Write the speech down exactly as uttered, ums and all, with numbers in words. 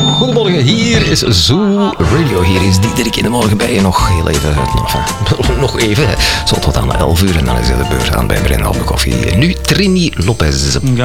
Goedemorgen, hier is Zoo Radio. Hier is Diederik in de morgen bij je. Nog heel even, enfin, nog even, zo tot aan elf uur en dan is de beurt aan bij Brenna op de koffie. Nu Trini Lopez. Ja,